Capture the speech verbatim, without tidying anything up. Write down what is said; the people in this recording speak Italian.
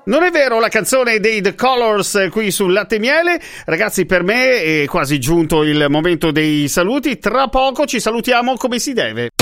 Non è vero, la canzone dei The Colors qui sul Latte e Miele. Ragazzi, per me è quasi giunto il momento dei saluti. Tra poco ci salutiamo come si deve.